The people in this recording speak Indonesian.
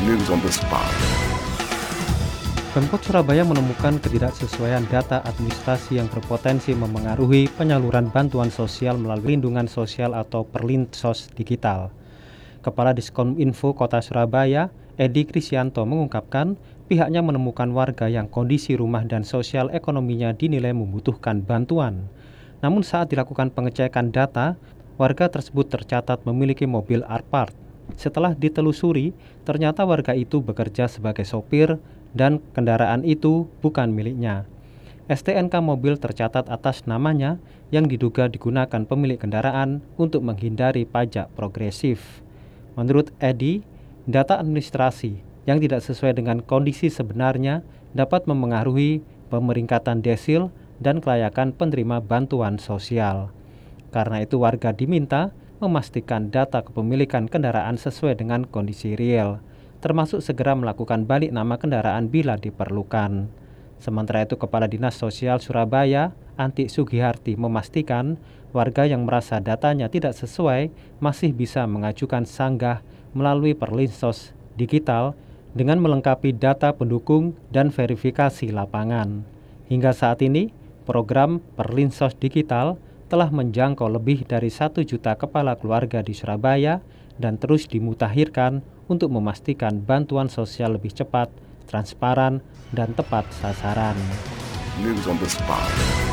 News on the spot. Pemkot Surabaya menemukan ketidaksesuaian data administrasi yang berpotensi memengaruhi penyaluran bantuan sosial melalui Lindungan Sosial atau Perlinsos Digital. Kepala Diskominfo Kota Surabaya, Edi Krisyanto mengungkapkan pihaknya menemukan warga yang kondisi rumah dan sosial ekonominya dinilai membutuhkan bantuan. Namun saat dilakukan pengecekan data, warga tersebut tercatat memiliki mobil Alphard. Setelah ditelusuri, ternyata warga itu bekerja sebagai sopir dan kendaraan itu bukan miliknya. STNK mobil tercatat atas namanya yang diduga digunakan pemilik kendaraan untuk menghindari pajak progresif. Menurut Edi, data administrasi yang tidak sesuai dengan kondisi sebenarnya dapat memengaruhi pemeringkatan desil dan kelayakan penerima bantuan sosial. Karena itu warga diminta memastikan data kepemilikan kendaraan sesuai dengan kondisi real, termasuk segera melakukan balik nama kendaraan bila diperlukan. Sementara itu, Kepala Dinas Sosial Surabaya, Anti Sugiharti, memastikan warga yang merasa datanya tidak sesuai masih bisa mengajukan sanggah melalui Perlinsos Digital dengan melengkapi data pendukung dan verifikasi lapangan. Hingga saat ini, program Perlinsos Digital telah menjangkau lebih dari 1 juta kepala keluarga di Surabaya dan terus dimutakhirkan untuk memastikan bantuan sosial lebih cepat, transparan, dan tepat sasaran. News on the spot.